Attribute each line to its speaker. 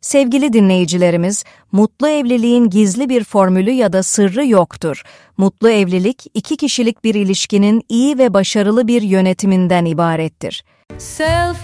Speaker 1: Sevgili dinleyicilerimiz, mutlu evliliğin gizli bir formülü ya da sırrı yoktur. Mutlu evlilik, iki kişilik bir ilişkinin iyi ve başarılı bir yönetiminden ibarettir.